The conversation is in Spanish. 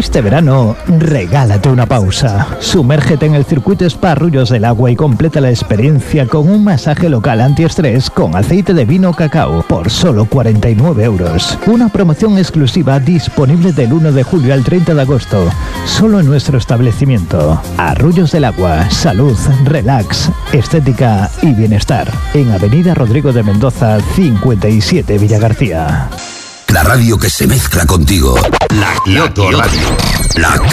Este verano, regálate una pausa. Sumérgete en el circuito Spa Arroyos del Agua y completa la experiencia con un masaje local antiestrés con aceite de vino cacao por solo 49 euros. Una promoción exclusiva disponible del 1 de julio al 30 de agosto, solo en nuestro establecimiento. Arroyos del Agua, salud, relax, estética y bienestar. En Avenida Rodrigo de Mendoza, 57 Villagarcía. La radio que se mezcla contigo. La Kioto Radio. La